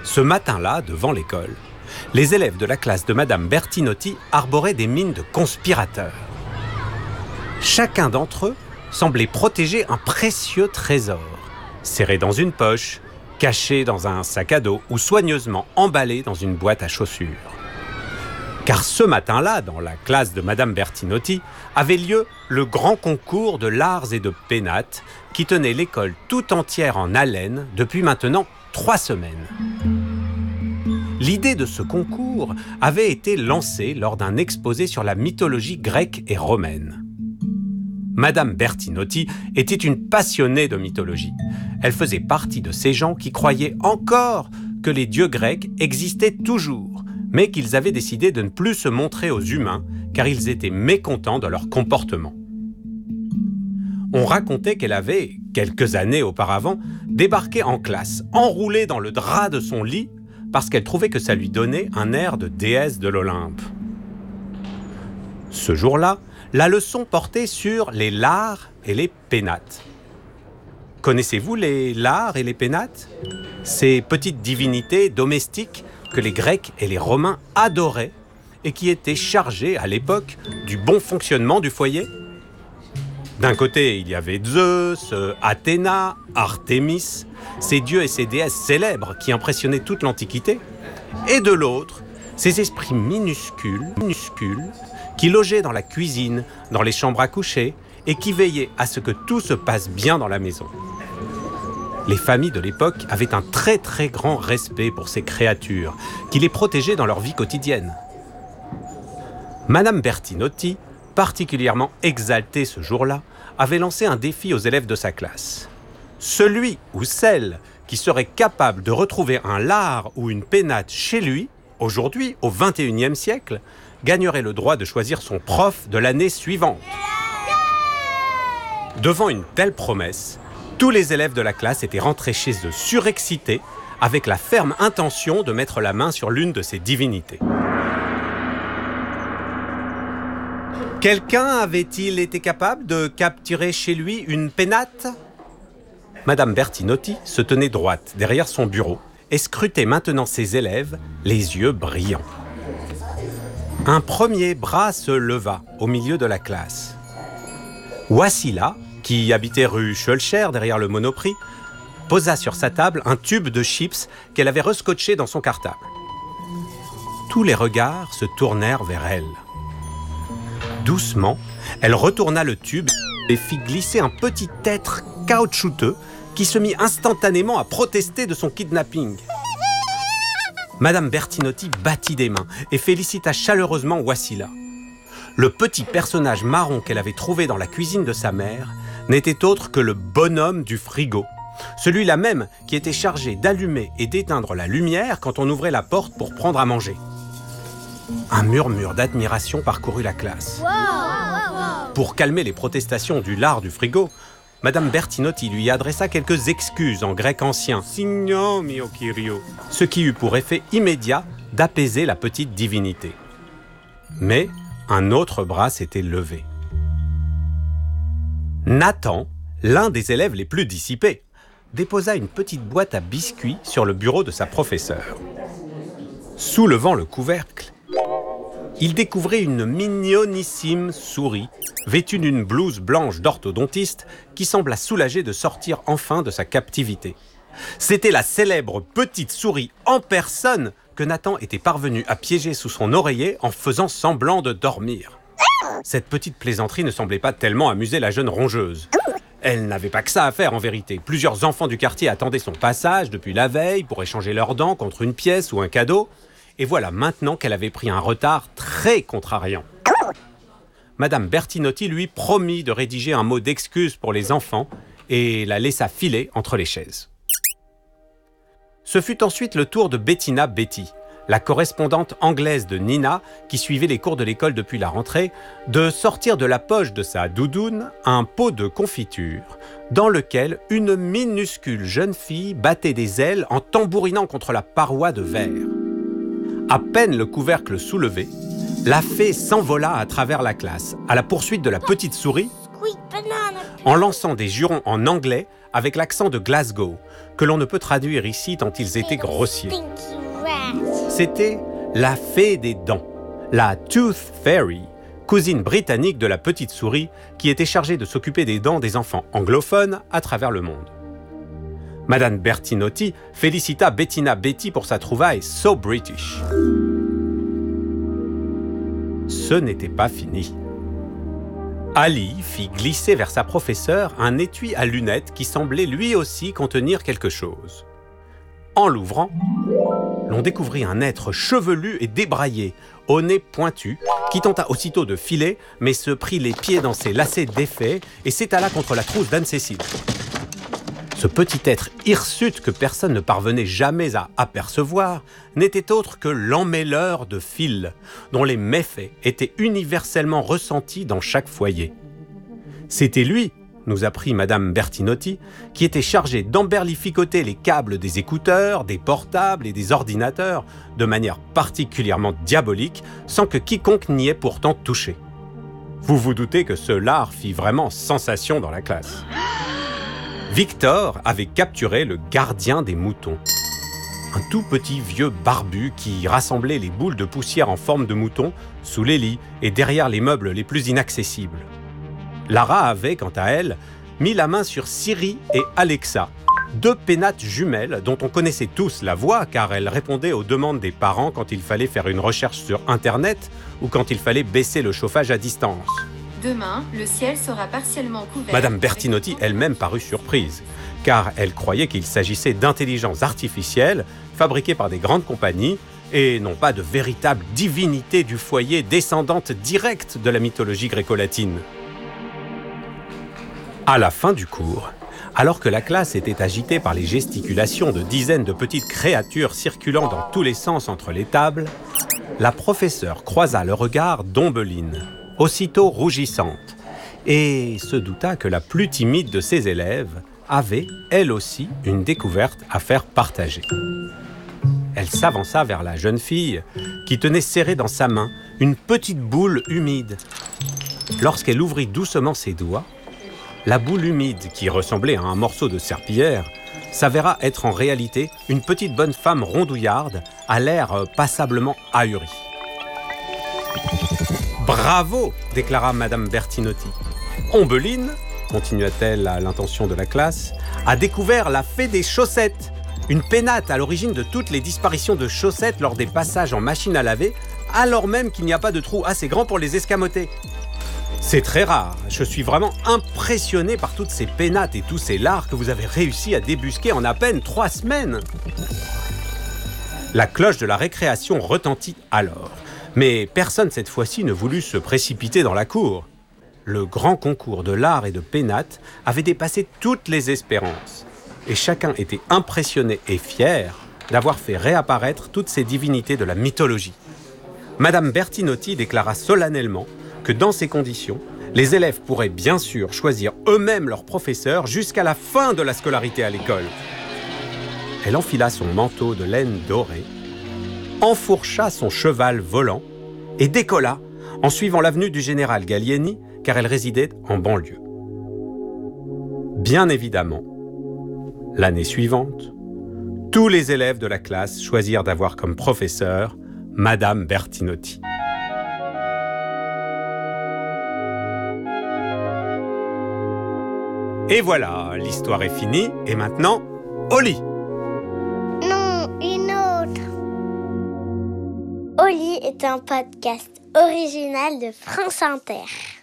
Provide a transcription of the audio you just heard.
Ce matin-là, devant l'école, les élèves de la classe de Madame Bertinotti arboraient des mines de conspirateurs. Chacun d'entre eux semblait protéger un précieux trésor, serré dans une poche, caché dans un sac à dos ou soigneusement emballé dans une boîte à chaussures. Car ce matin-là, dans la classe de Madame Bertinotti, avait lieu le grand concours de lards et de pénates qui tenait l'école tout entière en haleine depuis maintenant 3 semaines. L'idée de ce concours avait été lancée lors d'un exposé sur la mythologie grecque et romaine. Madame Bertinotti était une passionnée de mythologie. Elle faisait partie de ces gens qui croyaient encore que les dieux grecs existaient toujours, mais qu'ils avaient décidé de ne plus se montrer aux humains car ils étaient mécontents de leur comportement. On racontait qu'elle avait, quelques années auparavant, débarqué en classe, enroulée dans le drap de son lit, parce qu'elle trouvait que ça lui donnait un air de déesse de l'Olympe. Ce jour-là, la leçon portait sur les lards et les pénates. Connaissez-vous les lards et les pénates ? Ces petites divinités domestiques que les Grecs et les Romains adoraient et qui étaient chargées à l'époque du bon fonctionnement du foyer. D'un côté, il y avait Zeus, Athéna, Artémis, ces dieux et ces déesses célèbres qui impressionnaient toute l'Antiquité. Et de l'autre, ces esprits minuscules, qui logeaient dans la cuisine, dans les chambres à coucher, et qui veillaient à ce que tout se passe bien dans la maison. Les familles de l'époque avaient un très très grand respect pour ces créatures, qui les protégeaient dans leur vie quotidienne. Madame Bertinotti, particulièrement exaltée ce jour-là, avait lancé un défi aux élèves de sa classe. Celui ou celle qui serait capable de retrouver un lard ou une pénate chez lui, aujourd'hui, au XXIe siècle, gagnerait le droit de choisir son prof de l'année suivante. Devant une telle promesse, tous les élèves de la classe étaient rentrés chez eux surexcités, avec la ferme intention de mettre la main sur l'une de ces divinités. Quelqu'un avait-il été capable de capturer chez lui une pénate ? Madame Bertinotti se tenait droite derrière son bureau et scrutait maintenant ses élèves, les yeux brillants. Un premier bras se leva au milieu de la classe. Wassila, qui habitait rue Schulcher derrière le Monoprix, posa sur sa table un tube de chips qu'elle avait rescotché dans son cartable. Tous les regards se tournèrent vers elle. Doucement, elle retourna le tube et fit glisser un petit être caoutchouteux qui se mit instantanément à protester de son kidnapping. Madame Bertinotti battit des mains et félicita chaleureusement Wassila. Le petit personnage marron qu'elle avait trouvé dans la cuisine de sa mère n'était autre que le bonhomme du frigo, celui-là même qui était chargé d'allumer et d'éteindre la lumière quand on ouvrait la porte pour prendre à manger. Un murmure d'admiration parcourut la classe. Pour calmer les protestations du lard du frigo, Madame Bertinotti lui adressa quelques excuses en grec ancien, Signo mio Kyrio, ce qui eut pour effet immédiat d'apaiser la petite divinité. Mais un autre bras s'était levé. Nathan, l'un des élèves les plus dissipés, déposa une petite boîte à biscuits sur le bureau de sa professeure. Soulevant le couvercle, il découvrit une mignonissime souris, vêtue d'une blouse blanche d'orthodontiste, qui sembla soulagée de sortir enfin de sa captivité. C'était la célèbre petite souris en personne que Nathan était parvenu à piéger sous son oreiller en faisant semblant de dormir. Cette petite plaisanterie ne semblait pas tellement amuser la jeune rongeuse. Elle n'avait pas que ça à faire en vérité. Plusieurs enfants du quartier attendaient son passage depuis la veille pour échanger leurs dents contre une pièce ou un cadeau. Et voilà maintenant qu'elle avait pris un retard très contrariant. Madame Bertinotti lui promit de rédiger un mot d'excuse pour les enfants et la laissa filer entre les chaises. Ce fut ensuite le tour de Bettina Betty, la correspondante anglaise de Nina, qui suivait les cours de l'école depuis la rentrée, de sortir de la poche de sa doudoune un pot de confiture dans lequel une minuscule jeune fille battait des ailes en tambourinant contre la paroi de verre. À peine le couvercle soulevé, la fée s'envola à travers la classe, à la poursuite de la petite souris, en lançant des jurons en anglais avec l'accent de Glasgow, que l'on ne peut traduire ici tant ils étaient grossiers. C'était la fée des dents, la Tooth Fairy, cousine britannique de la petite souris qui était chargée de s'occuper des dents des enfants anglophones à travers le monde. Madame Bertinotti félicita Bettina Betty pour sa trouvaille so British. Ce n'était pas fini. Ali fit glisser vers sa professeure un étui à lunettes qui semblait lui aussi contenir quelque chose. En l'ouvrant, l'on découvrit un être chevelu et débraillé, au nez pointu, qui tenta aussitôt de filer, mais se prit les pieds dans ses lacets défaits et s'étala contre la trousse d'Anne-Cécile. Ce petit être hirsute que personne ne parvenait jamais à apercevoir n'était autre que l'emmêleur de fils, dont les méfaits étaient universellement ressentis dans chaque foyer. C'était lui, nous apprit Madame Bertinotti, qui était chargé d'emberlificoter les câbles des écouteurs, des portables et des ordinateurs de manière particulièrement diabolique, sans que quiconque n'y ait pourtant touché. Vous vous doutez que ce lard fit vraiment sensation dans la classe. Victor avait capturé le gardien des moutons. Un tout petit vieux barbu qui rassemblait les boules de poussière en forme de mouton sous les lits et derrière les meubles les plus inaccessibles. Lara avait, quant à elle, mis la main sur Siri et Alexa, deux pénates jumelles dont on connaissait tous la voix car elles répondaient aux demandes des parents quand il fallait faire une recherche sur Internet ou quand il fallait baisser le chauffage à distance. Demain, le ciel sera partiellement couvert. Madame Bertinotti elle-même parut surprise, car elle croyait qu'il s'agissait d'intelligences artificielles fabriquées par des grandes compagnies et non pas de véritables divinités du foyer descendantes directes de la mythologie gréco-latine. À la fin du cours, alors que la classe était agitée par les gesticulations de dizaines de petites créatures circulant dans tous les sens entre les tables, la professeure croisa le regard d'Ombeline, aussitôt rougissante, et se douta que la plus timide de ses élèves avait, elle aussi, une découverte à faire partager. Elle s'avança vers la jeune fille, qui tenait serrée dans sa main une petite boule humide. Lorsqu'elle ouvrit doucement ses doigts, la boule humide, qui ressemblait à un morceau de serpillière, s'avéra être en réalité une petite bonne femme rondouillarde, à l'air passablement ahuri. « Bravo !» déclara Madame Bertinotti. « Ombeline, continua-t-elle à l'intention de la classe, a découvert la fée des chaussettes, une pénate à l'origine de toutes les disparitions de chaussettes lors des passages en machine à laver, alors même qu'il n'y a pas de trou assez grand pour les escamoter. C'est très rare, je suis vraiment impressionné par toutes ces pénates et tous ces lards que vous avez réussi à débusquer en à peine 3 semaines. » La cloche de la récréation retentit alors. Mais personne cette fois-ci ne voulut se précipiter dans la cour. Le grand concours de lard et de pénates avait dépassé toutes les espérances. Et chacun était impressionné et fier d'avoir fait réapparaître toutes ces divinités de la mythologie. Madame Bertinotti déclara solennellement que dans ces conditions, les élèves pourraient bien sûr choisir eux-mêmes leurs professeurs jusqu'à la fin de la scolarité à l'école. Elle enfila son manteau de laine dorée, enfourcha son cheval volant et décolla en suivant l'avenue du général Gallieni, car elle résidait en banlieue. Bien évidemment, l'année suivante, tous les élèves de la classe choisirent d'avoir comme professeur Madame Bertinotti. Et voilà, l'histoire est finie, et maintenant, au lit. Non, une autre. Au lit est un podcast original de France Inter.